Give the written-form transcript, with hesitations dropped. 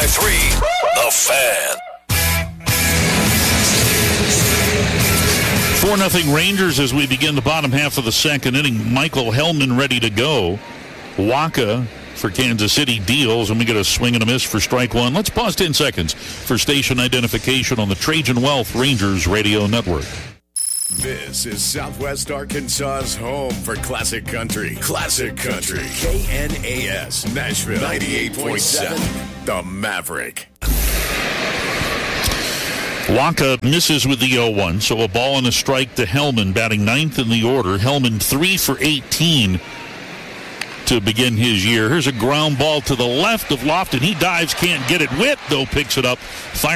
The Fan. 4-0 Rangers as we begin the bottom half of the second inning. Michael Hellman ready to go. Waka for Kansas City deals, and we get a swing and a miss for strike one. Let's pause 10 seconds for station identification on the Trajan Wealth Rangers Radio Network. This is Southwest Arkansas's home for classic country. Classic country. KNAS, Nashville 98.7, The Maverick. Waka misses with the 0-1, so a ball and a strike to Hellman, batting ninth in the order. Hellman 3 for 18 to begin his year. Here's a ground ball to the left of Lofton. He dives, can't get it. Witt, though, picks it up. Fire